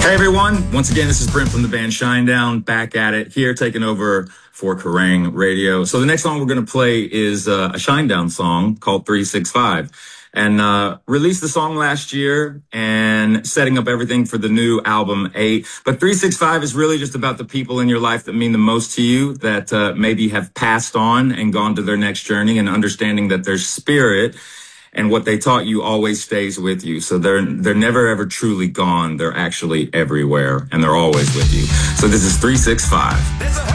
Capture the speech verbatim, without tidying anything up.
Hey everyone, once again, this is Brent from the band Shinedown, back at it here, taking over for Kerrang Radio. So the next song we're going to play is uh, a Shinedown song called three six five. And uh, released the song last year and setting up everything for the new album eight. But three six five is really just about the people in your life that mean the most to you, that uh, maybe have passed on and gone to their next journey, and understanding that their spirit and what they taught you always stays with you. So they're they're never ever truly gone. They're actually everywhere, and they're always with you. So this is three six five.